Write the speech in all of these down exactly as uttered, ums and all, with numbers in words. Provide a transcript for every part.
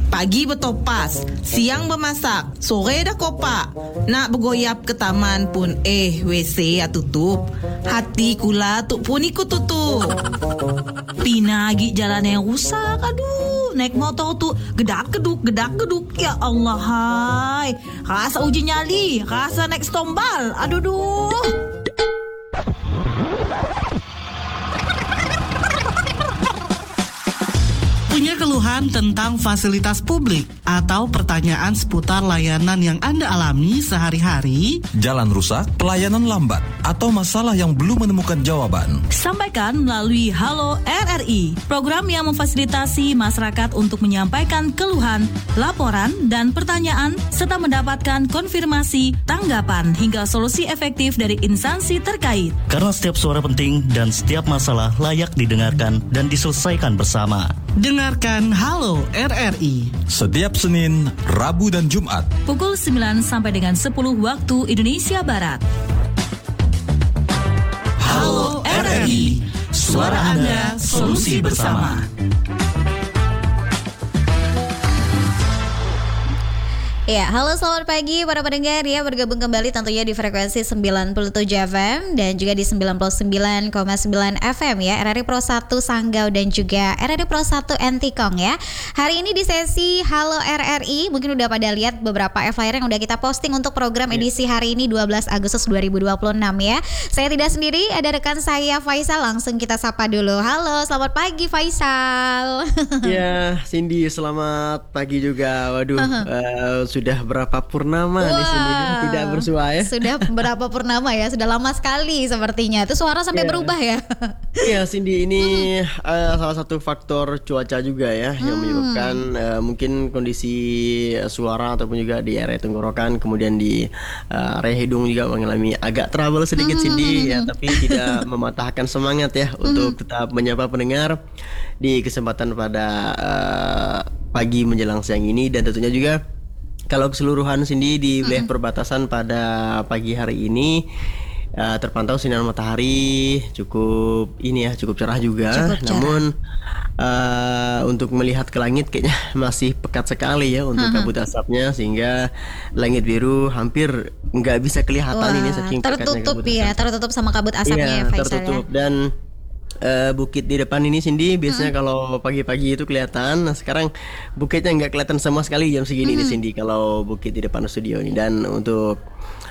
Pagi bertopas, siang bermasak, sore dah kopak. Nak bergoyap ke taman pun eh W C ya tutup. Hati kula tu pun ikut tutup. Pina lagi jalan yang rusak, aduh. Naik motor tu gedak geduk gedak geduk. Ya Allah hai. Rasa uji nyali, rasa naik stombal. Aduh duh. Punya keluhan tentang fasilitas publik atau pertanyaan seputar layanan yang Anda alami sehari-hari? Jalan rusak, pelayanan lambat, atau masalah yang belum menemukan jawaban? Sampaikan melalui Halo R R I, program yang memfasilitasi masyarakat untuk menyampaikan keluhan, laporan, dan pertanyaan, serta mendapatkan konfirmasi, tanggapan, hingga solusi efektif dari instansi terkait. Karena setiap suara penting dan setiap masalah layak didengarkan dan diselesaikan bersama. Dengarkan Halo R R I setiap Senin, Rabu, dan Jumat Pukul sembilan sampai dengan sepuluh waktu Indonesia Barat. Halo R R I, suara Anda, solusi bersama. Ya, halo selamat pagi para pendengar ya, bergabung kembali tentunya di frekuensi sembilan puluh tujuh F M dan juga di sembilan puluh sembilan koma sembilan F M ya, R R I Pro satu Sanggau dan juga R R I Pro satu Entikong ya. Hari ini di sesi Halo R R I, mungkin udah pada lihat beberapa flyer yang udah kita posting untuk program edisi hari ini dua belas Agustus dua ribu dua puluh enam ya. Saya tidak sendiri, ada rekan saya Faisal, langsung kita sapa dulu. Halo, selamat pagi Faisal. Ya, Cindy, selamat pagi juga. Waduh, uh, sudah berapa purnama di sini tidak bersua ya? Sudah berapa purnama ya? Sudah lama sekali sepertinya. Itu suara sampai yeah. berubah ya? Iya, Cindy, ini hmm. uh, salah satu faktor cuaca juga ya hmm. yang menyebabkan uh, mungkin kondisi suara ataupun juga di area tenggorokan, kemudian di uh, area hidung juga mengalami agak trouble sedikit hmm. Cindy ya, tapi tidak mematahkan semangat ya hmm. untuk tetap menyapa pendengar di kesempatan pada uh, pagi menjelang siang ini. Dan tentunya juga kalau keseluruhan Cindy di wilayah mm-hmm. perbatasan pada pagi hari ini uh, terpantau sinar matahari cukup ini ya cukup cerah juga. Cukup cerah. Namun uh, untuk melihat ke langit kayaknya masih pekat sekali ya untuk uh-huh. kabut asapnya, sehingga langit biru hampir nggak bisa kelihatan. Wah, ini saking tertutup ya, asap. tertutup sama kabut asapnya ya, ya, Faisal tertutup ya. Dan Uh, bukit di depan ini Cindy biasanya hmm. kalau pagi-pagi itu kelihatan. Nah sekarang bukitnya nggak kelihatan sama sekali jam segini hmm. nih Cindy, kalau bukit di depan studio ini. Dan untuk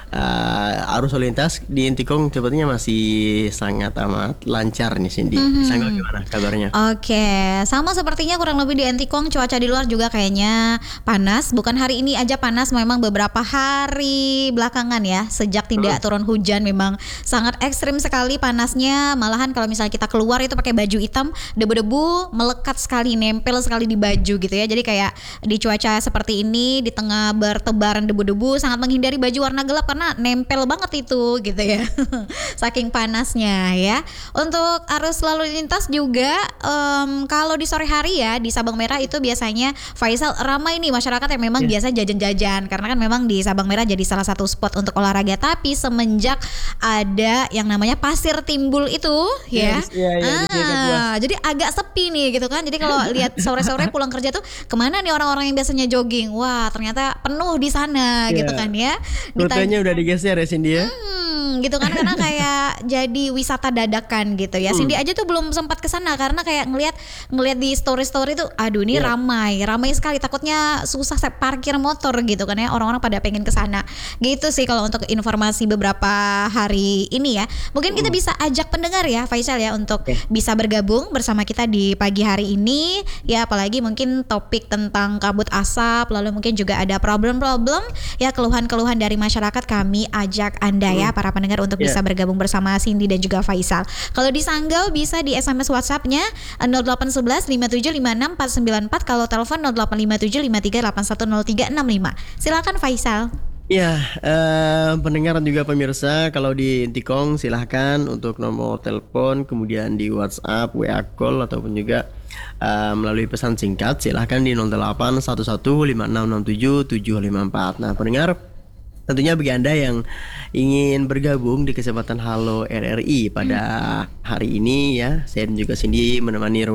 uh, arus lalu lintas di Entikong sepertinya masih sangat amat lancar nih Cindy. hmm. Bisa nggak gimana kabarnya? Oke, okay. Sama sepertinya kurang lebih di Entikong, cuaca di luar juga kayaknya panas. Bukan hari ini aja panas, memang beberapa hari belakangan ya, sejak tidak hmm. turun hujan memang sangat ekstrim sekali panasnya. Malahan kalau misalnya kita keluar itu pakai baju hitam, debu-debu melekat sekali, nempel sekali di baju gitu ya. Jadi kayak di cuaca seperti ini, di tengah bertebaran debu-debu, sangat menghindari baju warna gelap karena nempel banget itu gitu ya. Saking panasnya ya. Untuk arus lalu lintas juga um, kalau di sore hari ya di Sabang Merah itu biasanya Faisal ramai nih masyarakat yang memang yeah. biasa jajan-jajan, karena kan memang di Sabang Merah jadi salah satu spot untuk olahraga. Tapi semenjak ada yang namanya Pasir Timbul itu ya, yes, yeah. Ya, ya, ah, jadi agak sepi nih gitu kan. Jadi kalau lihat sore-sore pulang kerja tuh kemana nih orang-orang yang biasanya jogging? Wah ternyata penuh di sana yeah. gitu kan ya. Rutenya udah digeser ya Cindy ya. Hmm, gitu kan karena kayak jadi wisata dadakan gitu ya. Hmm. Cindy aja tuh belum sempat kesana karena kayak ngelihat ngelihat di story-story tuh, aduh ini yeah. ramai, ramai sekali. Takutnya susah saya parkir motor gitu kan ya. Orang-orang pada pengen kesana. Gitu sih kalau untuk informasi beberapa hari ini ya. Mungkin kita bisa ajak pendengar ya Faisal ya untuk okay. bisa bergabung bersama kita di pagi hari ini ya, apalagi mungkin topik tentang kabut asap, lalu mungkin juga ada problem-problem ya, keluhan-keluhan dari masyarakat. Kami ajak Anda ya para pendengar untuk yeah. bisa bergabung bersama Cindy dan juga Faisal. Kalau di Sanggau bisa di S M S WhatsApp-nya nol delapan satu satu lima tujuh lima enam empat sembilan empat, kalau telepon nol delapan lima tujuh lima tiga delapan satu nol tiga enam lima. Silakan Faisal. Ya, eh, pendengar dan juga pemirsa, kalau di Entikong silahkan untuk nomor telepon, kemudian di WhatsApp, W A call ataupun juga uh, melalui pesan singkat silahkan di nol delapan satu satu lima enam enam tujuh tujuh lima empat. Nah, pendengar, tentunya bagi Anda yang ingin bergabung di kesempatan Halo R R I pada hari ini ya, saya dan juga Cindy menemani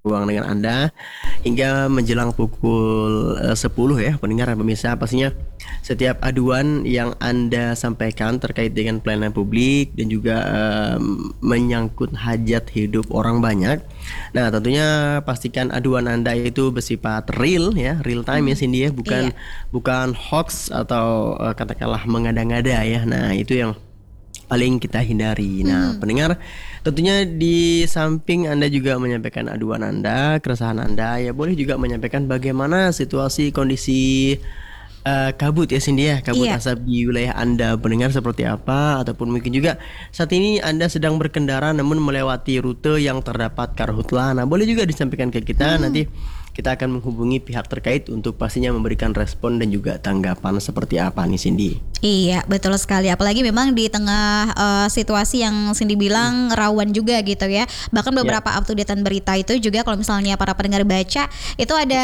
ruang dengan Anda hingga menjelang pukul uh, sepuluh ya pendengar dan pemirsa. Pastinya setiap aduan yang Anda sampaikan terkait dengan pelayanan publik dan juga uh, menyangkut hajat hidup orang banyak. Nah, tentunya pastikan aduan Anda itu bersifat real ya, real time ya Cindy ya, bukan Iya. bukan hoax atau uh, katakanlah mengada-ngada ya. Nah, itu yang paling kita hindari. Nah, pendengar, tentunya di samping Anda juga menyampaikan aduan Anda, keresahan Anda, ya boleh juga menyampaikan bagaimana situasi kondisi uh, kabut ya Cindy ya, kabut Iya. asap di wilayah Anda, pendengar seperti apa, ataupun mungkin juga saat ini Anda sedang berkendara namun melewati rute yang terdapat karhutla. Nah, boleh juga disampaikan ke kita, nanti kita akan menghubungi pihak terkait untuk pastinya memberikan respon dan juga tanggapan seperti apa nih Cindy. Iya, betul sekali. Apalagi memang di tengah eh, situasi yang Cindy bilang rawan juga gitu ya. Bahkan beberapa up to date berita itu juga kalau misalnya para pendengar baca itu ada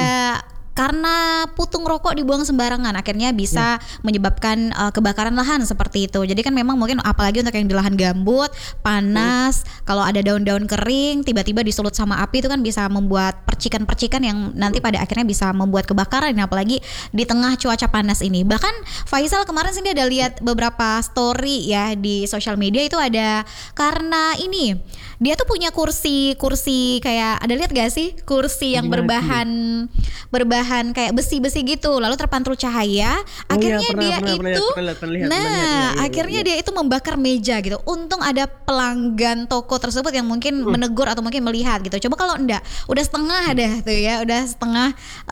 karena putung rokok dibuang sembarangan akhirnya bisa menyebabkan uh, kebakaran lahan seperti itu. Jadi kan memang mungkin apalagi untuk yang di lahan gambut, panas, kalau ada daun-daun kering tiba-tiba disulut sama api itu kan bisa membuat percikan-percikan yang nanti pada akhirnya bisa membuat kebakaran, apalagi di tengah cuaca panas ini. Bahkan Faisal kemarin sih dia ada lihat beberapa story ya di sosial media itu ada karena ini dia tuh punya kursi kursi kayak ada lihat gak sih kursi yang berbahan berbahan kayak besi-besi gitu lalu terpantul cahaya akhirnya pernah, dia pernah, pernah itu lihat, pernah lihat, pernah lihat, nah pernah lihat, iya, iya, akhirnya iya. dia itu membakar meja gitu. Untung ada pelanggan toko tersebut yang mungkin menegur atau mungkin melihat gitu. Coba kalau enggak udah setengah dah tuh ya udah setengah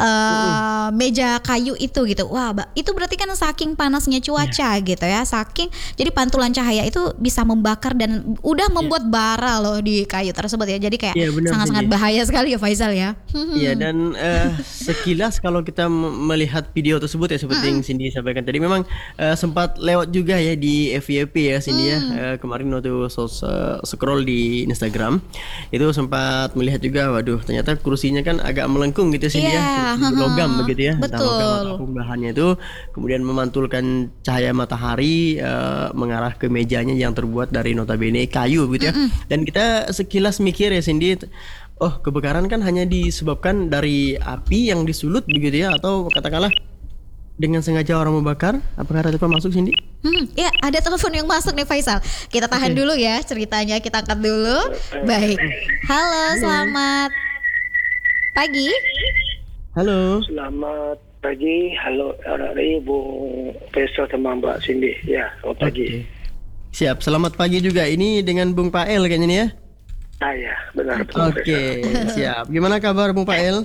uh, meja kayu itu gitu. Wah ba- itu berarti kan saking panasnya cuaca gitu ya, saking jadi pantulan cahaya itu bisa membakar dan udah membuat bara loh di kayu tersebut ya. Jadi kayak Iya, benar, sangat-sangat Cindy. bahaya sekali ya Faisal ya. Iya, dan eh, sekilas kalau kita m- melihat video tersebut ya seperti yang Cindy sampaikan tadi, memang eh, sempat lewat juga ya di F Y P ya Cindy ya. Eh, kemarin waktu sos- eh, scroll di Instagram itu sempat melihat juga, waduh ternyata kursinya kan agak melengkung gitu Cindy Iya, ya, kursi logam haha. begitu ya, entah Betul. logam ataupun bahannya itu, kemudian memantulkan cahaya matahari eh, mengarah ke mejanya yang terbuat dari notabene kayu gitu ya. Dan kita sekilas mikir ya Cindy, oh kebakaran kan hanya disebabkan dari api yang disulut begitu ya, atau katakanlah dengan sengaja orang membakar. Apakah ada telepon masuk Cindy? Hmm, ya ada telepon yang masuk nih Faisal. Kita tahan dulu ya ceritanya, kita angkat dulu. Baik. Halo, selamat pagi. Halo. Selamat pagi, halo R R I, Bung Faisal sama Mbak Cindy. Ya, selamat pagi. Oke. Siap, selamat pagi juga. Ini dengan Bung Pael kayaknya nih ya. Ah ya, benar. betul, Oke, Faisal. siap. Gimana kabar Bung Pael?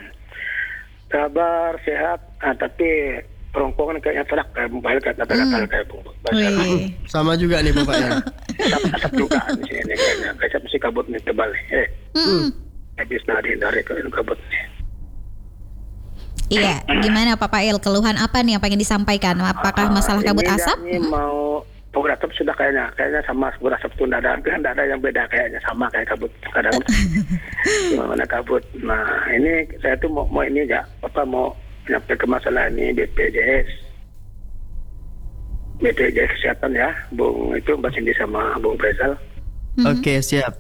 Kabar sehat, ah, tapi perongkongan kayaknya terak kayak Bung Faisal, kata-kata kayak Bung Faisal. Wih. Sama juga nih Bung Pael. Asap-asap juga di sini kayaknya. Kayak mesti kabut nih tebal nih. Eh, Mm-mm. habis nari dari kabut nih. Iya, gimana Pak Pael? Keluhan apa nih yang pengen disampaikan? Apakah masalah kabut Ini asap? Ini mau kabut asap sudah kayaknya, kayaknya sama kabut asap itu tidak ada, tidak ada yang beda kayaknya, sama kayak kabut kadang gimana kabut. Nah ini saya tuh mau, mau ini ya, apa mau nyampe ke masalah ini B P J S, B P J S kesehatan ya, Bung itu Mbak Cindy sama Bung Faisal. Oke, siap.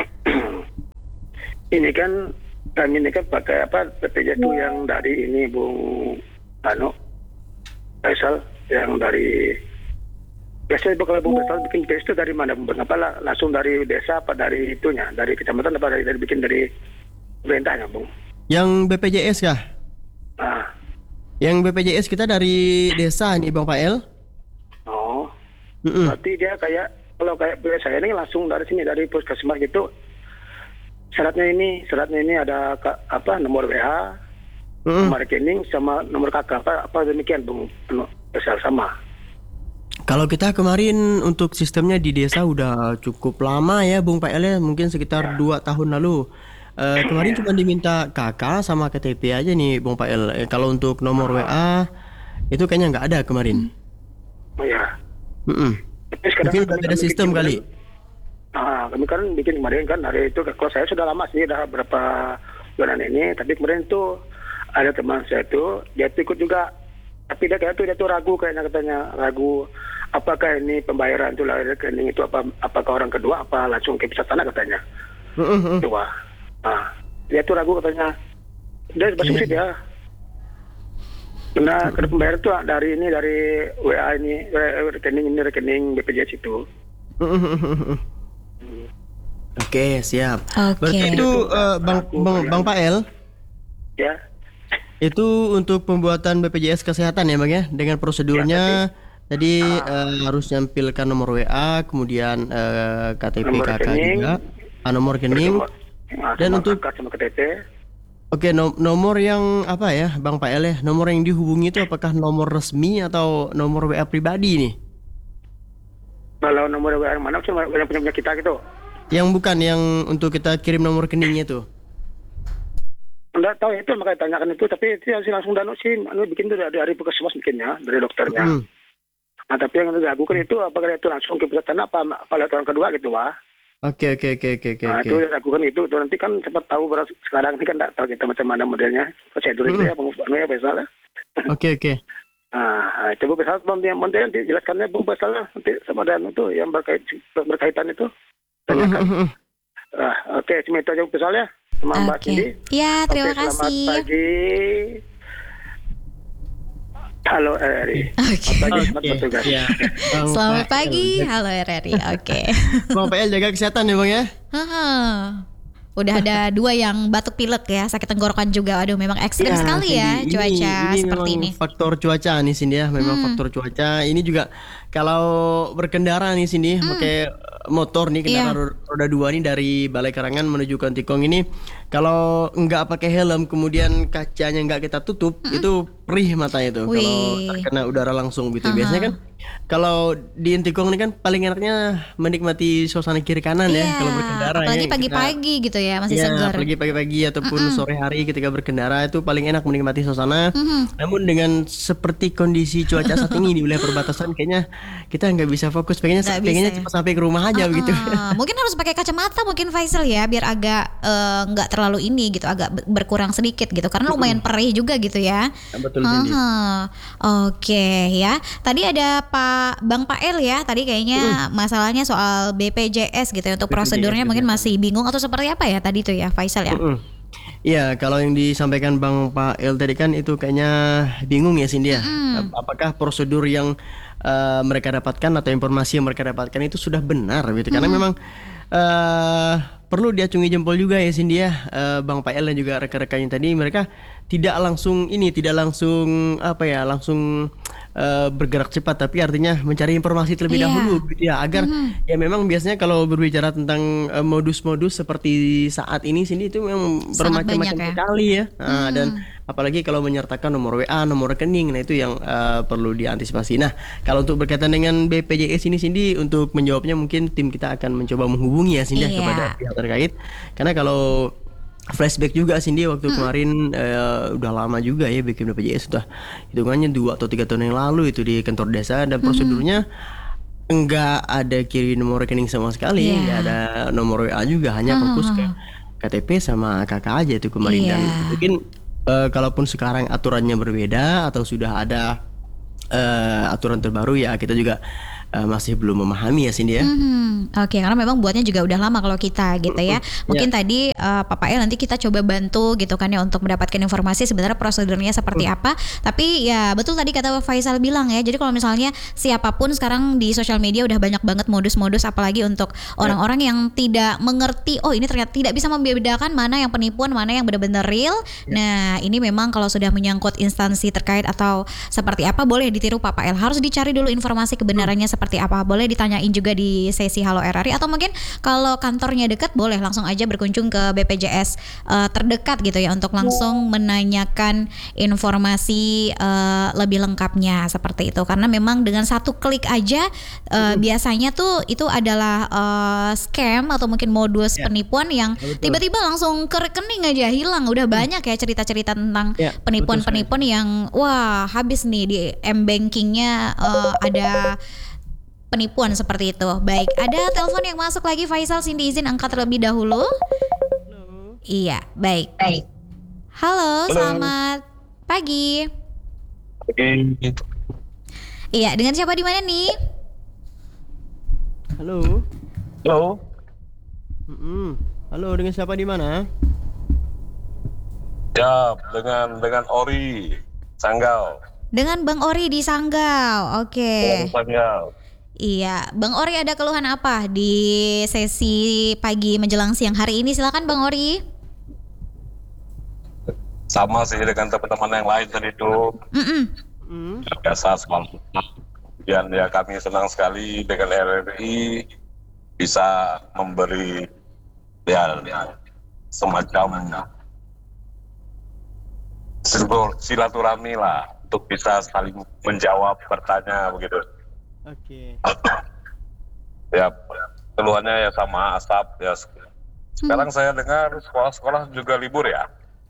Ini kan kami ini kan pakai apa B P J S itu yang dari ini Bung Ano Faisal yang dari biasanya kalau Bung Faisal bikin B P J S itu dari mana? Apa lah, langsung dari desa apa dari itunya, dari kecamatan apa dari, dari bikin dari pemerintahnya Bung? Yang B P J S kah? Ah, Yang B P J S kita dari desa nih Bang Pael. oh, Mm-mm. berarti dia kayak kalau kayak saya ini langsung dari sini dari puskesmas gitu. Syaratnya ini, syaratnya ini ada ka- apa nomor W H, Mm-mm. nomor rekening sama nomor kakak apa apa demikian Bung Ano Faisal sama. Kalau kita kemarin untuk sistemnya di desa udah cukup lama ya Bung Pael ya, mungkin sekitar dua tahun lalu. Eh, kemarin cuma diminta K K sama K T P aja nih Bung Pael. Eh, kalau untuk nomor W A itu kayaknya nggak ada kemarin. Oh ya. Mm-mm. Tapi sekarang Mungkin kami- udah ada kami sistem bikin kali. kemarin- Ah, kami kan bikin kemarin kan hari itu kalau saya sudah lama sih, udah berapa bulan ini. Tapi kemarin tuh ada teman saya tuh dia tuh ikut juga. Tapi dia kayak tuh dia tuh ragu kayaknya katanya ragu apakah ini pembayaran tuh lahir rekening itu apa apakah orang kedua apa langsung ke pusat tanah katanya. Mm-mm. Dua. Ah, dia tuh ragu katanya. Dia basa-basi dia. Karena karena pembayar itu dari ini dari W A ini rekening ini rekening B P J S itu. Oke, siap. Oke. Berarti itu uh, Bang Bang Bang Pael. Ya. Itu untuk pembuatan B P J S kesehatan ya, Bang ya, dengan prosedurnya ya, tadi uh, harus nyampilkan nomor W A, kemudian uh, K T P nomor K K rekening, juga, ah, nomor rekening. Nah, Dan untuk K K sama K T P. Oke, no, nomor yang apa ya, Bang Pael ya? Nomor yang dihubungi itu apakah nomor resmi atau nomor W A pribadi nih? Kalau nomor W A yang mana cuma yang punya punya kita gitu. Yang bukan yang untuk kita kirim nomor rekeningnya tuh. Enggak tahu itu makanya tanyakan itu, tapi itu harus langsung danu sih, anu bikin itu dari hari puskesmas bikinnya, dari dokternya. Hmm. Nah, tapi yang diragukan itu apakah itu langsung ke pusat tanah apa pada tahun kedua gitu, Wah. Oke oke oke oke oke. Nah, oke. itu diragukan itu, tuh nanti kan cepat tahu beras sekarang ini kan enggak tahu kita macam mana modelnya, prosedur itu ya, pengusulannya ya biasa lah. Oke oke. Nah, itu Bu Besal, nanti yang dijelaskannya Bu Besal nanti sama dan itu yang berkait berkaitan itu. Tanyakan. Ah, oke, cuma itu aja Bu Besal ya. Sama Mbak Oke. Cindy. Ya, terima Oke, kasih. Selamat pagi. Halo R R I. Oke. Selamat pagi, selamat bertugas. Iya. Bang Selamat Pael. pagi, halo R R I. Oke. Bang Pael jaga kesehatan ya, Bang ya. Haha. Udah ada dua yang batuk pilek ya, sakit tenggorokan juga. Aduh, memang ekstrim Ya, sekali ya Cindy. cuaca ini, ini seperti memang ini. faktor cuaca nih Cindy ya, memang Hmm. faktor cuaca. Ini juga kalau berkendara nih Cindy, pakai motor nih kendaraan Iya. ro- roda dua nih dari Balai Karangan menuju ke Antikong ini, kalau nggak pakai helm kemudian kacanya nggak kita tutup, itu perih matanya tuh kalau Wih. terkena udara langsung gitu. Aha. Biasanya kan kalau di Antikong ini kan paling enaknya menikmati suasana kiri kanan ya Iya, kalau berkendara ya. apalagi Kita- pagi-pagi gitu ya, masih Ya, segar. apalagi pagi-pagi ataupun sore hari ketika berkendara itu paling enak menikmati suasana. Mhm. Namun dengan seperti kondisi cuaca saat ini di wilayah perbatasan, kayaknya kita nggak bisa fokus. Pengennya Nggak pengennya bisa ya. cepat sampai ke rumah aja begitu. Ah, mungkin harus pakai kacamata mungkin Faisal ya, biar agak eh, nggak terlalu ini gitu, agak be- berkurang sedikit gitu, karena lumayan perih juga gitu ya. Betul Cindy. Aha. Oke ya. Tadi ada Pak Bang Pael ya. Tadi kayaknya masalahnya soal B P J S gitu ya. Untuk B P J S prosedurnya mungkin juga. masih bingung atau seperti apa ya tadi tuh ya Faisal ya. Mm-mm. Iya, kalau yang disampaikan Bang Pak El tadi kan itu kayaknya bingung ya Cindy ya. Ap- Apakah prosedur yang uh, mereka dapatkan atau informasi yang mereka dapatkan itu sudah benar gitu? Karena memang uh, perlu diacungi jempol juga ya Cindy ya, uh, Bang Pak El dan juga rekan-rekannya tadi, mereka tidak langsung ini, tidak langsung apa ya, langsung uh, bergerak cepat, tapi artinya mencari informasi terlebih Iya. dahulu gitu ya, agar ya memang biasanya kalau berbicara tentang uh, modus-modus seperti saat ini Cindy itu memang Sangat bermacam-macam banyak ya. sekali ya. Nah, dan apalagi kalau menyertakan nomor W A, nomor rekening, nah itu yang uh, perlu diantisipasi. Nah, kalau untuk berkaitan dengan B P J S ini Cindy, untuk menjawabnya mungkin tim kita akan mencoba menghubungi ya Cindy ya, Iya. kepada pihak terkait. Karena kalau flashback juga Cindy waktu kemarin eh, udah lama juga ya bikin B P J S, sudah hitungannya dua atau tiga tahun yang lalu itu di kantor desa, dan prosedurnya enggak ada kirim nomor rekening sama sekali, Iya. enggak ada nomor W A juga, hanya fokus ke K T P sama K K aja itu kemarin. Dan Iya. mungkin eh, kalaupun sekarang aturannya berbeda atau sudah ada eh, aturan terbaru ya, kita juga eh, masih belum memahami ya Cindy ya. Hmm, oke, karena memang buatnya juga udah lama kalau kita gitu ya. Mungkin Ya. tadi uh, Pak Pael nanti kita coba bantu gitu kan ya untuk mendapatkan informasi sebenarnya prosedurnya seperti apa. Tapi ya betul tadi kata Faisal bilang ya. Jadi kalau misalnya siapapun sekarang di sosial media udah banyak banget modus-modus, apalagi untuk orang-orang yang tidak mengerti, oh ini ternyata tidak bisa membedakan mana yang penipuan, mana yang benar-benar real. Nah, ini memang kalau sudah menyangkut instansi terkait atau seperti apa boleh ditiru Pak Pael. Harus dicari dulu informasi kebenarannya seperti apa. Boleh ditanyain juga di sesi Halo R R I, atau mungkin kalau kantornya dekat boleh langsung aja berkunjung ke B P J S uh, terdekat gitu ya untuk langsung menanyakan informasi uh, lebih lengkapnya seperti itu. Karena memang dengan satu klik aja uh, biasanya tuh itu adalah uh, scam atau mungkin modus penipuan yang tiba-tiba langsung ke rekening aja hilang. Udah banyak ya cerita-cerita tentang Ya, penipuan-penipuan yang wah habis nih di m-bankingnya uh, ada penipuan seperti itu. Baik, ada telepon yang masuk lagi Faisal, Cindy izin angkat terlebih dahulu. Iya, baik. Baik. Halo, selamat pagi. Oke. Iya, dengan siapa di mana nih? Halo. Halo. Mm-mm. Halo, dengan siapa di mana? Ya, dengan dengan Ori Sanggau. Dengan Bang Ori di Sanggau. Oke. Dengan Sanggau. Iya, Bang Ori ada keluhan apa di sesi pagi menjelang siang hari ini? Silakan Bang Ori. Sama sih dengan teman-teman yang lain tadi itu. Mm-mm. Biasa selalu. Dan ya kami senang sekali dengan R R I bisa memberi ya, ya semacam silaturahmi lah untuk bisa saling menjawab bertanya begitu. Oke. Ya keluhannya ya sama asap ya. Sekarang hmm. saya dengar sekolah-sekolah juga libur ya.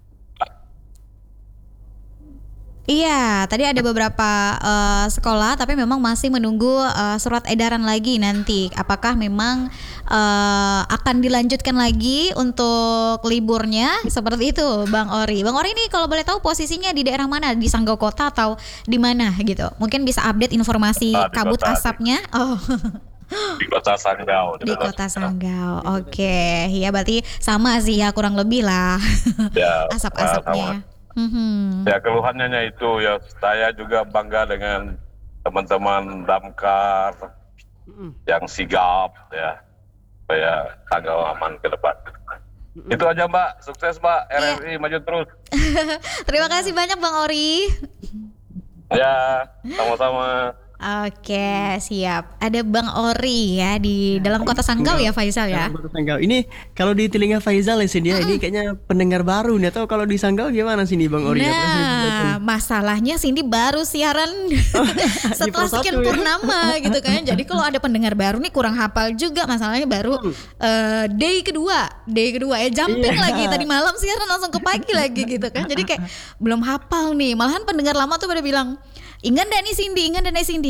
Iya, tadi ada beberapa uh, sekolah tapi memang masih menunggu uh, surat edaran lagi nanti. Apakah memang uh, akan dilanjutkan lagi untuk liburnya? Seperti itu, Bang Ori. Bang Ori ini kalau boleh tahu posisinya di daerah mana? Di Sanggau Kota atau di mana gitu? Mungkin bisa update informasi ah, kabut kota, asapnya. Oh. Di Kota Sanggau. Di Kota Sanggau. Oke, okay. Ya berarti sama sih ya kurang lebih lah. Ya, asap-asapnya. Mm-hmm. Ya keluhannya itu ya saya juga bangga dengan teman-teman damkar mm-hmm. yang sigap ya supaya Sanggau aman ke depan. Mm-hmm. Itu aja Mbak, sukses Mbak, R R I yeah. maju terus. Terima kasih banyak Bang Ori. Ya, sama-sama. Oke, siap. Ada Bang Ori ya di dalam Kota Sanggau ya Faisal ya. Kota Sanggau. Ini kalau di telinga Faisal ya sih dia mm-hmm. ini kayaknya pendengar baru nih. Atau kalau di Sanggau gimana sini Bang Ori? Nah, masalahnya Cindy baru siaran setelah sekian purnama gitu kan. Jadi kalau ada pendengar baru nih kurang hafal juga. Masalahnya baru uh, day kedua, day kedua ya jumping yeah. lagi. Tadi malam siaran langsung ke pagi lagi gitu kan. Jadi kayak belum hafal nih. Malahan pendengar lama tuh pada bilang, ingat dan nih Cindy, ingat dan nih Cindy.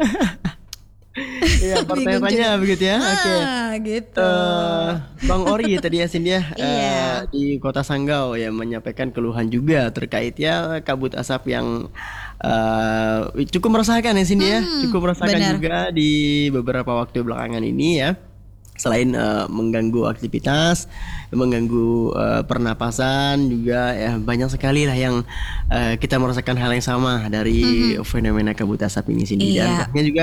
Iya, pertanyaannya begitu ya. Oke. Okay. Ah, gitu. Uh, Bang Ori tadi ya Cindy ya iya. uh, di Kota Sanggau ya menyampaikan keluhan juga terkait ya kabut asap yang uh, cukup meresahkan ya Cindy ya. Hmm, cukup meresahkan benar. Juga di beberapa waktu belakangan ini ya. Selain uh, mengganggu aktivitas, mengganggu uh, pernapasan juga ya banyak sekali lah yang uh, kita merasakan hal yang sama dari mm-hmm. fenomena kabut asap ini Cindy. Iya. Dan juga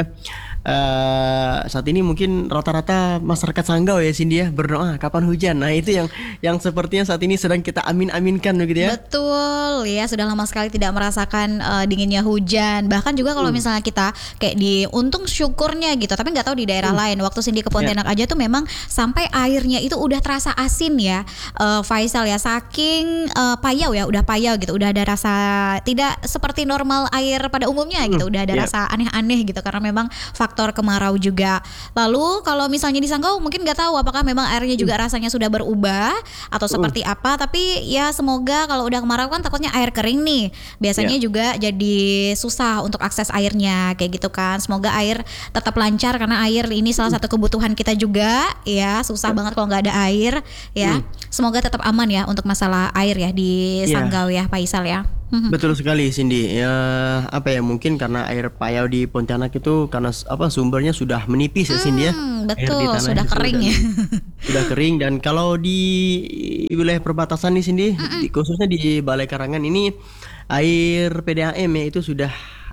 uh, saat ini mungkin rata-rata masyarakat Sanggau ya Cindy ya berdoa kapan hujan. Nah itu yang yang sepertinya saat ini sedang kita amin-aminkan begitu ya. Betul ya, sudah lama sekali tidak merasakan uh, dinginnya hujan. Bahkan juga kalau hmm. misalnya kita kayak di untung syukurnya gitu, tapi nggak tahu di daerah hmm. lain. Waktu Cindy ke Pontianak yeah. aja tuh memang sampai airnya itu udah terasa asin ya uh, Faisal ya, saking uh, payau ya, udah payau gitu, udah ada rasa tidak seperti normal air pada umumnya gitu, hmm, udah ada yeah. rasa aneh-aneh gitu karena memang faktor kemarau juga. Lalu kalau misalnya di Sanggau mungkin nggak tahu apakah memang airnya juga hmm. rasanya sudah berubah atau seperti hmm. apa, tapi ya semoga kalau udah kemarau kan takutnya air kering nih, biasanya yeah. juga jadi susah untuk akses airnya kayak gitu kan. Semoga air tetap lancar karena air ini salah satu kebutuhan kita juga ya, susah banget kalau nggak ada air ya. Hmm. Semoga tetap aman ya untuk masalah air ya di Sanggau yeah. ya Faisal ya. Betul sekali Cindy. Ya apa ya, mungkin karena air payau di Pontianak itu karena apa sumbernya sudah menipis ya Cindy ya. Betul, sudah kering ya. Sudah kering, dan kalau di wilayah perbatasan nih Cindy, di, khususnya di Balai Karangan ini air P D A M ya itu sudah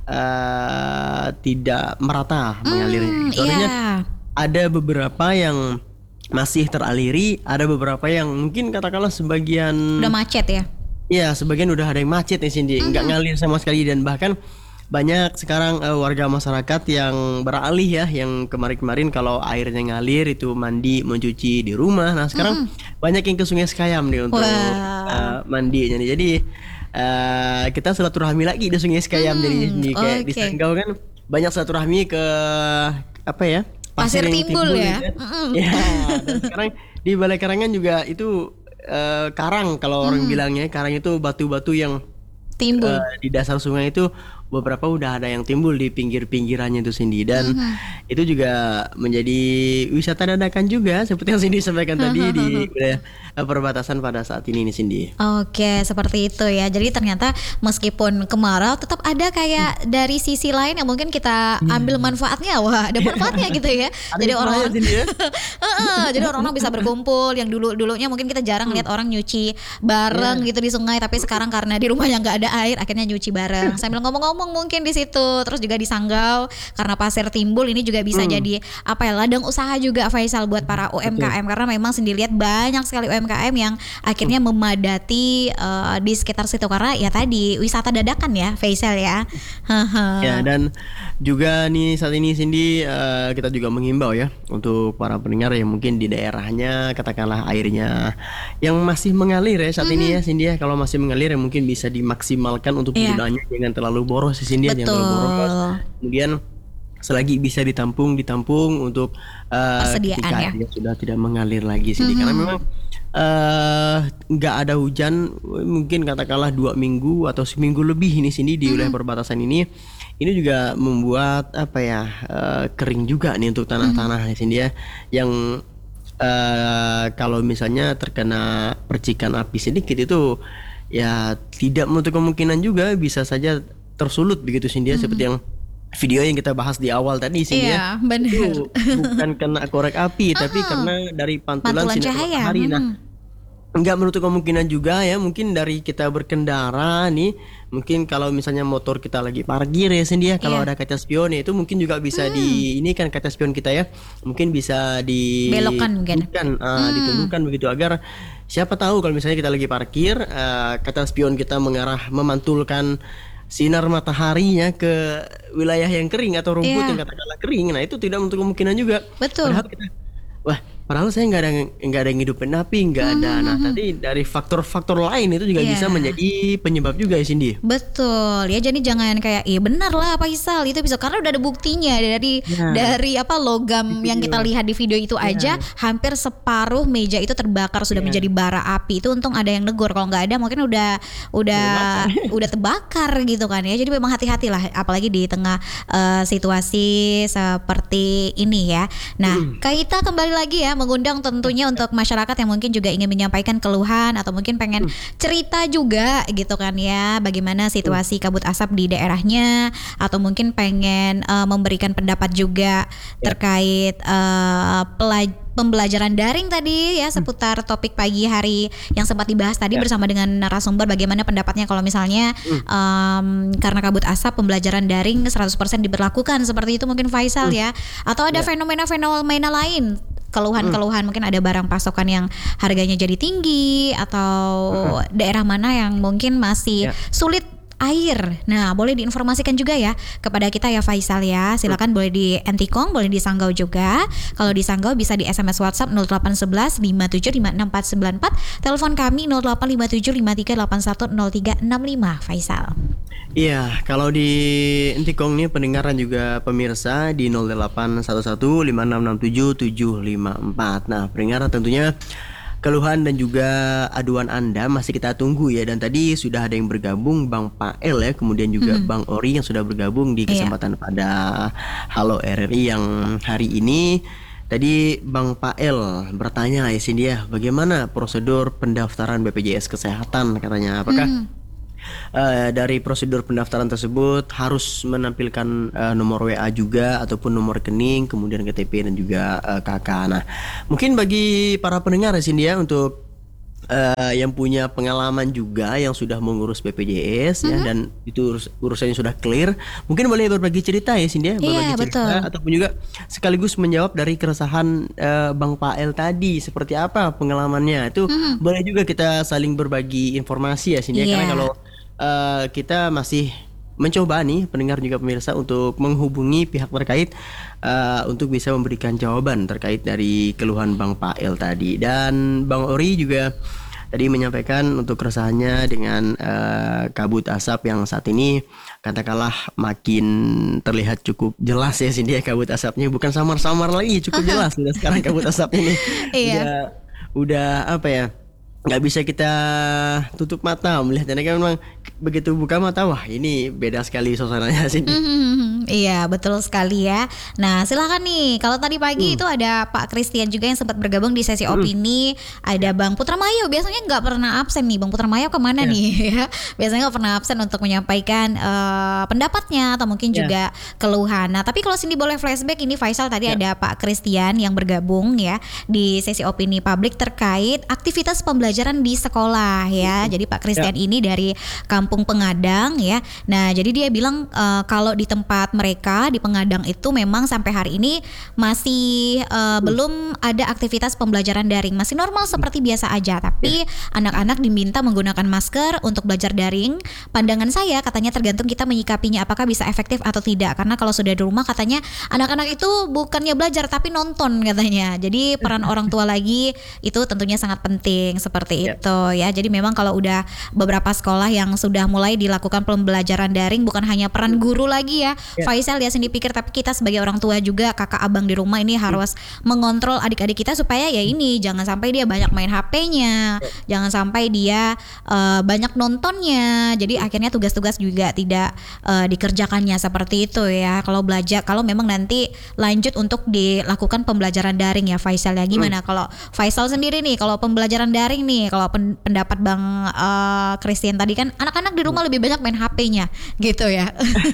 uh, tidak merata mengalirnya. Soalnya yeah. ada beberapa yang masih teraliri, ada beberapa yang mungkin katakanlah sebagian udah macet ya. Iya, sebagian udah ada yang macet nih Cindy, mm-hmm. nggak ngalir sama sekali, dan bahkan banyak sekarang uh, warga masyarakat yang beralih ya, yang kemarin-kemarin kalau airnya ngalir itu mandi mencuci di rumah. Nah sekarang mm-hmm. banyak yang ke Sungai Sekayam nih untuk wow. uh, mandinya nih. Jadi uh, kita silaturahmi lagi di Sungai Sekayam. Mm, jadi di, kayak okay. di Sanggau kan banyak silaturahmi ke apa ya? Pasir, Pasir Timbul, timbul ya. Mm-hmm. Ya, dan sekarang di Balai Karangan juga itu uh, karang kalau mm. orang bilangnya, karang itu batu-batu yang timbul uh, di dasar sungai itu beberapa udah ada yang timbul di pinggir-pinggirannya itu Cindy, dan mm-hmm. itu juga menjadi wisata dadakan juga seperti yang Cindy sampaikan tadi di wilayah perbatasan pada saat ini nih Cindy. Oke, seperti itu ya. Jadi ternyata meskipun kemarau tetap ada kayak hmm. dari sisi lain yang mungkin kita ambil manfaatnya. Wah, ada manfaatnya gitu ya. Jadi orang ya? Jadi orang-orang bisa berkumpul yang dulu-dulunya mungkin kita jarang lihat orang nyuci bareng yeah. gitu di sungai, tapi sekarang karena di rumahnya nggak ada air akhirnya nyuci bareng sambil ngomong-ngomong mungkin di situ. Terus juga di Sanggau karena pasir timbul ini juga bisa hmm. jadi apa ya, ladang usaha juga Faisal buat para U M K M. Betul. Karena memang sendiri lihat banyak sekali U M K M yang akhirnya hmm. memadati uh, di sekitar situ karena ya tadi wisata dadakan ya Faisal ya. Ya, dan juga nih saat ini Cindy uh, kita juga menghimbau ya untuk para pendengar yang mungkin di daerahnya katakanlah airnya yang masih mengalir ya saat mm-hmm. ini ya Cindy ya, kalau masih mengalir ya mungkin bisa dimaksimalkan untuk yeah. penggunaannya jangan terlalu boros ya Cindy, jangan terlalu boros. Kemudian selagi bisa ditampung ditampung untuk uh, ketika ya. Dia sudah tidak mengalir lagi Cindy, mm-hmm. karena memang nggak uh, ada hujan mungkin katakanlah dua minggu atau seminggu lebih ini Cindy di wilayah mm-hmm. perbatasan ini. Ini juga membuat apa ya uh, kering juga nih untuk tanah-tanah mm-hmm. Cindy ya, yang uh, kalau misalnya terkena percikan api sedikit itu ya tidak menutup kemungkinan juga bisa saja tersulut begitu Cindy ya, mm-hmm. seperti yang video yang kita bahas di awal tadi Cindy iya, ya. Bener. Itu bukan kena korek api tapi uh-huh. karena dari pantulan sinar matahari. Nah, nggak menutup kemungkinan juga ya mungkin dari kita berkendara nih, mungkin kalau misalnya motor kita lagi parkir ya Cindy ya, kalau yeah. ada kaca spion ya itu mungkin juga bisa hmm. di ini kan kaca spion kita ya mungkin bisa di belokkan mungkin uh, hmm. ditundukkan begitu agar siapa tahu kalau misalnya kita lagi parkir uh, kaca spion kita mengarah memantulkan sinar mataharinya ke wilayah yang kering atau rumput yeah. yang katakanlah kering. Nah itu tidak menutup kemungkinan juga. Betul. Padahal kita, wah padahal saya nggak ada nggak ada yang ngidupin api, nggak ada. Mm-hmm. Nah tadi dari faktor-faktor lain itu juga yeah. bisa menjadi penyebab juga ya Cindy. Betul ya, jadi jangan kayak iya benar lah Faisal itu bisa, karena udah ada buktinya dari yeah. dari apa logam yang kita lihat di video itu aja yeah. hampir separuh meja itu terbakar sudah yeah. menjadi bara api. Itu untung ada yang negur, kalau nggak ada mungkin udah udah udah terbakar gitu kan ya. Jadi memang hati-hatilah apalagi di tengah uh, situasi seperti ini ya. Nah mm. kita kembali lagi ya mengundang tentunya untuk masyarakat yang mungkin juga ingin menyampaikan keluhan atau mungkin pengen cerita juga gitu kan ya, bagaimana situasi kabut asap di daerahnya, atau mungkin pengen uh, memberikan pendapat juga terkait uh, pelaj- pembelajaran daring tadi ya, seputar topik pagi hari yang sempat dibahas tadi ya. Bersama dengan narasumber, bagaimana pendapatnya kalau misalnya um, karena kabut asap pembelajaran daring seratus persen diberlakukan seperti itu mungkin Faisal ya, atau ada ya. fenomena-fenomena lain, keluhan-keluhan mungkin ada barang pasokan yang harganya jadi tinggi, atau uh-huh. daerah mana yang mungkin masih yeah. sulit air. Nah, boleh diinformasikan juga ya kepada kita ya Faisal ya. Silakan boleh di Entikong, boleh di Sanggau juga. Kalau di Sanggau bisa di S M S WhatsApp nol delapan satu satu lima tujuh lima enam empat sembilan empat. Telepon kami nol delapan lima tujuh lima tiga delapan satu nol tiga enam lima Faisal. Iya, kalau di Entikong nih pendengaran juga pemirsa di nol delapan satu satu lima enam enam tujuh tujuh lima empat. Nah, pendengaran tentunya keluhan dan juga aduan Anda masih kita tunggu ya. Dan tadi sudah ada yang bergabung, Bang Pael ya, kemudian juga mm-hmm. Bang Ori yang sudah bergabung di kesempatan yeah. pada Halo R R I yang hari ini. Tadi Bang Pael bertanya ya Cindy ya, bagaimana prosedur pendaftaran B P J S Kesehatan katanya. Apakah mm-hmm. Uh, dari prosedur pendaftaran tersebut harus menampilkan uh, nomor W A juga ataupun nomor rekening, kemudian K T P dan juga uh, K K. Nah, mungkin bagi para pendengar di sini ya, untuk uh, yang punya pengalaman juga yang sudah mengurus B P J S mm-hmm. ya, dan itu urus- urusannya sudah clear, mungkin boleh berbagi cerita ya Cindy ya, berbagi yeah, cerita betul. Ataupun juga sekaligus menjawab dari keresahan uh, Bang Pael tadi, seperti apa pengalamannya itu mm-hmm. boleh juga kita saling berbagi informasi ya Cindy yeah. karena kalau Uh, kita masih mencoba nih pendengar juga pemirsa untuk menghubungi pihak terkait uh, untuk bisa memberikan jawaban terkait dari keluhan Bang Pael tadi. Dan Bang Ori juga tadi menyampaikan untuk keresahannya dengan uh, kabut asap yang saat ini katakanlah makin terlihat cukup jelas ya Cindy ya, kabut asapnya bukan samar-samar lagi, cukup jelas sudah sekarang kabut asap ini. Iya. Udah, udah apa ya, nggak bisa kita tutup mata melihatnya, kan memang begitu buka mata, wah ini beda sekali suasananya sini. Hmm, iya betul sekali ya. Nah silakan nih, kalau tadi pagi Hmm. itu ada Pak Christian juga yang sempat bergabung di sesi opini, ada Bang Putra Mayo, biasanya nggak pernah absen nih. Bang Putra Mayo kemana Ya. nih? Ya, biasanya nggak pernah absen untuk menyampaikan eh, pendapatnya atau mungkin Ya. juga keluhan. Nah tapi kalau Cindy boleh flashback, ini Faisal tadi Ya. ada Pak Christian yang bergabung ya di sesi opini publik terkait aktivitas pembelajaran di sekolah ya. Jadi Pak Christian ini dari Kampung Pengadang ya. Nah jadi dia bilang eh, kalau di tempat mereka di Pengadang itu memang sampai hari ini masih eh, belum ada aktivitas pembelajaran daring, masih normal seperti biasa aja. Tapi anak-anak diminta menggunakan masker untuk belajar daring. Pandangan saya katanya tergantung kita menyikapinya apakah bisa efektif atau tidak. Karena kalau sudah di rumah katanya anak-anak itu bukannya belajar tapi nonton katanya. Jadi peran orang tua lagi itu tentunya sangat penting seperti Ya. itu ya. Jadi memang kalau udah beberapa sekolah yang sudah mulai dilakukan pembelajaran daring, bukan hanya peran guru lagi ya, Ya. Faisal ya sendiri pikir, tapi kita sebagai orang tua juga, kakak abang di rumah ini harus mengontrol adik-adik kita supaya ya ini jangan sampai dia banyak main H P-nya, jangan sampai dia eh, banyak nontonnya. Jadi akhirnya tugas-tugas juga tidak eh, dikerjakannya seperti itu ya. Kalau belajar, kalau memang nanti lanjut untuk dilakukan pembelajaran daring ya Faisal ya. Gimana kalau Faisal sendiri nih, kalau pembelajaran daring nih, kalau pen- pendapat Bang eh, Christian tadi kan anak-anak di rumah lebih banyak main H P-nya gitu ya.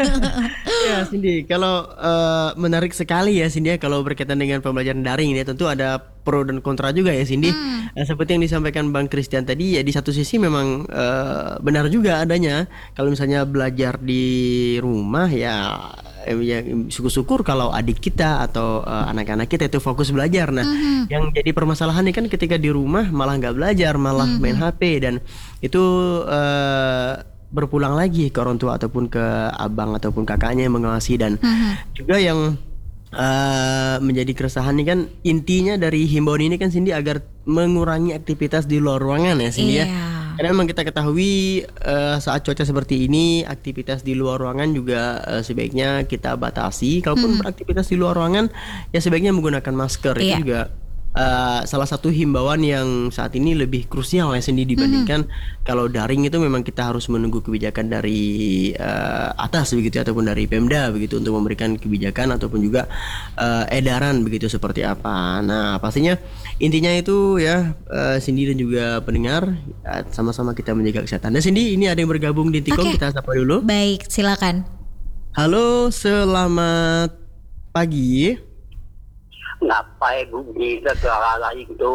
Ya Cindy, kalau eh, menarik sekali ya Cindy ya, kalau berkaitan dengan pembelajaran daring ini tentu ada pro dan kontra juga ya Cindy. Eh, seperti yang disampaikan Bang Christian tadi ya, di satu sisi memang eh, benar juga adanya kalau misalnya belajar di rumah ya, eh, ya syukur-syukur kalau adik kita atau eh, anak-anak kita itu fokus belajar. Nah, yang jadi permasalahan ini kan ketika di rumah malah nggak belajar, malah main H P, dan itu eh, berpulang lagi ke orang tua ataupun ke abang ataupun kakaknya yang mengawasi. Dan juga yang uh, menjadi keresahan ini kan intinya dari himbauan ini kan Cindy agar mengurangi aktivitas di luar ruangan ya Cindy ya. Iya. Karena memang kita ketahui uh, saat cuaca seperti ini aktivitas di luar ruangan juga uh, sebaiknya kita batasi. Kalaupun beraktivitas di luar ruangan ya sebaiknya menggunakan masker. Iya. Itu juga Uh, salah satu himbauan yang saat ini lebih krusial ya Cindy dibandingkan kalau daring itu memang kita harus menunggu kebijakan dari uh, atas begitu ya, ataupun dari Pemda begitu untuk memberikan kebijakan ataupun juga uh, edaran begitu seperti apa. Nah pastinya intinya itu ya uh, Cindy dan juga pendengar uh, sama-sama kita menjaga kesehatan. Dan Cindy ini ada yang bergabung di Tiktok, Oke. kita sapa dulu. Baik, silakan. Halo, selamat pagi. Ngapain bunyi segala lain itu?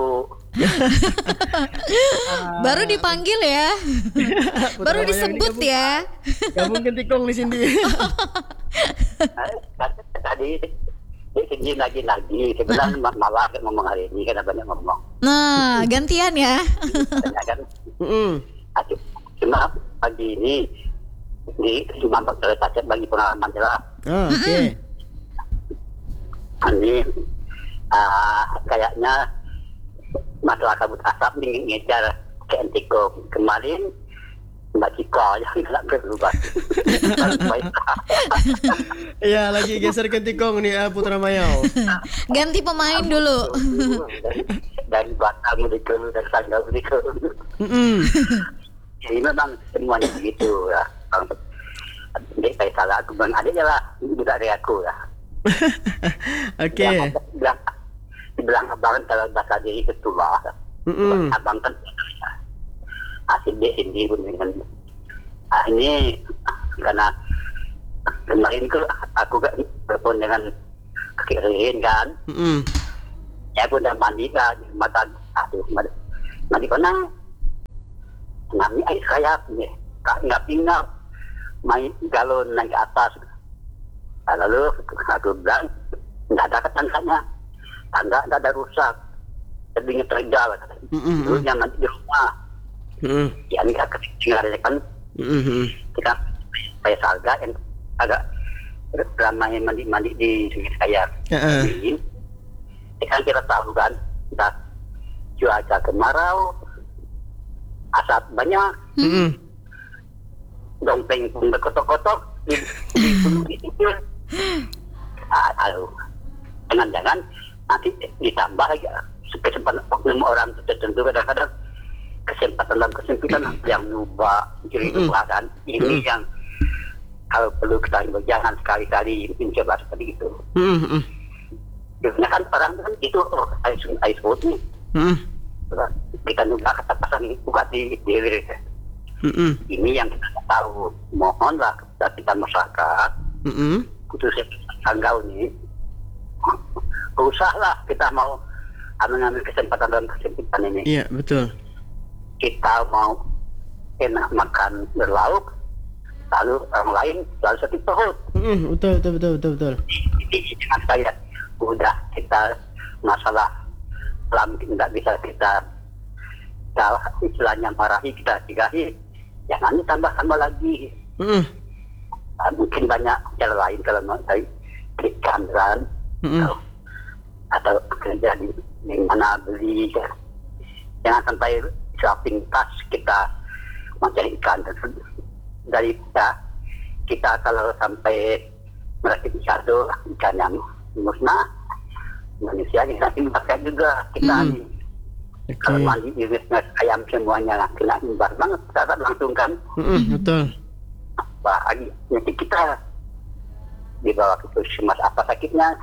Baru dipanggil ya. Baru disebut ya. Gabung ke Tiktok di Cindy. Tadi di sini lagi-lagi sebenarnya malah ngomong hari ini karena banyak ngomong. Nah, gantian ya. Ya kan? Mm-mm. Aduh, cuma pagi ini di cuma saja bagi pengalaman jelas. Ah, oke. Ini ah, kayaknya masalah kabut asap nih ngejar ke Antiko kemarin. Mbak Ciko yang nggak berubah. Iya, lagi geser ke Tikong nih ah, Putra Mayau. Ganti pemain dulu. dari, dari Batam ke dari Sanggau ke. Mm-mm. Jadi memang semuanya begitu ya. Jadi saya salah aku bang adiknya lah, bukan dari aku ya. Oke. Bilang, dibilang abang kalau bahasa diri ketua. Mm-mm. Abang kan asik dia sendiri pun dengan ah, ini karena kemarin ke aku gak telepon dengan kekirin kan. Mm-mm. Saya pun dah mandi kan mata aduh mandi, mandi kena nami air kayak nih kak nggak pinggang main galon naik ke atas. Lalu aku bilang nggak ada tangkanya, tangga nggak ada rusak, lebihnya terjal katanya. Mm-mm. Dulu yang nanti di rumah, Mm-mm. ya ini agak tinggal kan Mm-mm. kita saya salga yang agak lama yang mandi-mandi di sungai saya. Heeh. Ini kan kita tahu kan, kita cuaca kemarau, asap banyak, Mm-mm. dompeng pun berkotok-kotok di di gunung itu. Ah, aduh, jangan-jangan nanti ditambah lagi supaya sempat oknum orang tertentu kadang-kadang kesempatan dan kesempitan yang mengubah ciri ubah dan ini yang kalau perlu kita jangan sekali-kali mencoba seperti itu. Mm-mm. Biasanya kan orang kan itu oh ice ice food nih. Mm-mm. Kita juga kata pasang buka di diri. Mm-mm. Ini yang kita tahu. Mohonlah kepada kita masyarakat, Mm-mm. khususnya tanggal ini, berusahalah kita mau mengambil kesempatan dan kesempitan ini. Iya, betul. Kita mau enak makan berlauk, lalu orang lain selalu sakit perut. Mm-mm. Betul, betul, betul, betul, betul. Ini dengan saya udah kita masalah selama tidak bisa kita kita istilahnya marahi, kita cigahi, jangan ditambah-tambah lagi. Mm-mm. Nah, mungkin banyak cara lain kalau mau dari kantoran Mm-mm. atau, atau kerja di, di mana beli, jangan sampai shopping tas kita mencari ikan dari kita kita kalau sampai merakit satu ikan yang musnah, manusia yang imbasnya juga kita Mm. nih. Kalau Oke. mandi iris ayam semuanya kena imbas banget, sangat langsung kan. Mm-mm. Betul. Bahagi nanti kita dibawa ke puskesmas apa sakitnya.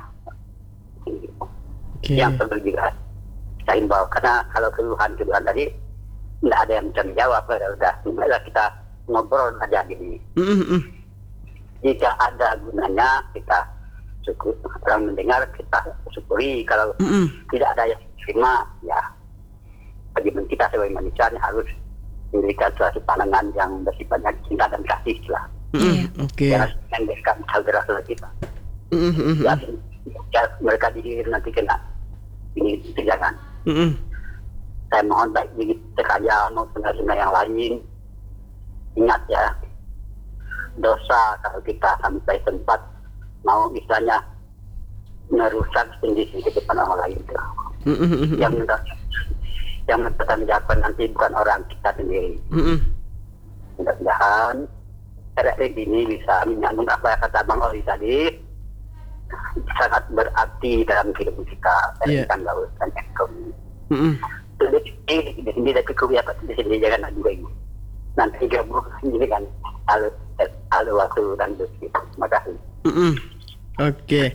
Oke. Yang perlu juga kita imbau karena kalau keluhan-keluhan tadi tidak ada yang bisa menjawab, udah udah kita ngobrol aja gini. Mm-mm. Jika ada gunanya kita syukur, orang mendengar kita syukuri, kalau Mm-mm. tidak ada yang terima ya bagi kita sebagai manusia harus memberikan suatu pandangan yang bersifatnya cinta dan kasih lah. Mm-mm. Oke. Jangan mengendalikan hal berasal kita. Mm-mm. Ya, ya, mereka dihir nanti kena ini jangan. Mm-mm. Saya mohon baik di sekaya maupun saudara yang lain, ingat ya, dosa kalau kita sampai tempat mau misalnya merusak sendiri di depan orang lain itu. Mm-mm. Yang yang bertanggung nanti bukan orang kita sendiri. Mm-mm. Mudah-mudahan R R I ini bisa menyambung apa yang kata Bang Oli tadi, sangat berarti dalam kehidupan kita, Iya. dan laut dan ekonomi. Mm-mm. Di sini, di sini tapi kubi apa di sini jangan ada juga ini. Nanti gabung ini kan alu alu waktu dan rezeki. Terima kasih. Mm-mm. Oke.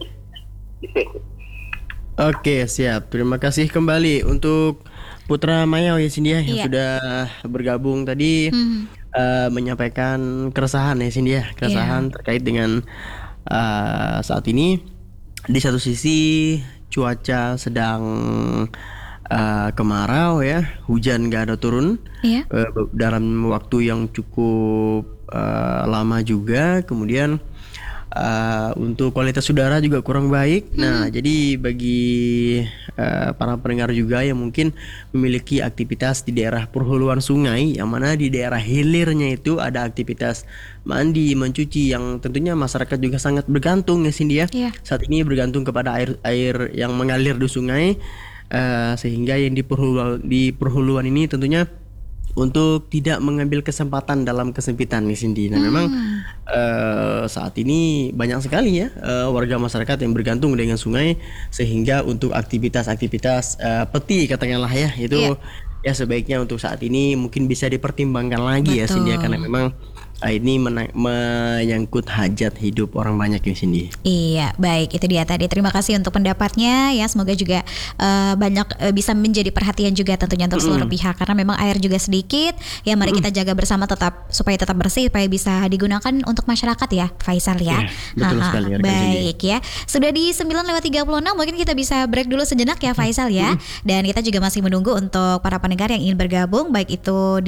Oke, siap. Terima kasih kembali untuk Putra Maya ya Cindy ya, yang Iya. sudah bergabung tadi Hmm. eh, menyampaikan keresahan ya Cindy ya, keresahan terkait dengan eh, saat ini di satu sisi cuaca sedang eh, kemarau ya, hujan gak ada turun Iya. eh, be- dalam waktu yang cukup eh, lama juga. Kemudian eh, untuk kualitas udara juga kurang baik. Nah, jadi bagi eh, para pendengar juga yang mungkin memiliki aktivitas di daerah perhuluan sungai, yang mana di daerah hilirnya itu ada aktivitas mandi, mencuci, yang tentunya masyarakat juga sangat bergantung ya Cindy ya. Iya. Saat ini bergantung kepada air air yang mengalir di sungai, eh, sehingga yang di perhuluan di perhuluan ini tentunya untuk tidak mengambil kesempatan dalam kesempitan nih Cindy. Nah memang eh, saat ini banyak sekali ya eh, warga masyarakat yang bergantung dengan sungai, sehingga untuk aktivitas-aktivitas eh, peti katakanlah ya itu Iya. ya sebaiknya untuk saat ini mungkin bisa dipertimbangkan lagi ya Cindy ya, Betul. karena memang eh, ini mena- menyangkut hajat hidup orang banyak ya Cindy. Iya, baik itu dia tadi. Terima kasih untuk pendapatnya ya. Semoga juga eh, banyak eh, bisa menjadi perhatian juga tentunya untuk seluruh pihak, karena memang air juga sedikit. Ya mari kita jaga bersama tetap supaya tetap bersih, supaya bisa digunakan untuk masyarakat ya, Faisal ya. Iya, betul Ha-ha, sekali, rekan baik ya. Sudah di sembilan lewat tiga puluh enam, mungkin kita bisa break dulu sejenak ya Faisal ya. Dan kita juga masih menunggu untuk para pendengar yang ingin bergabung, baik itu di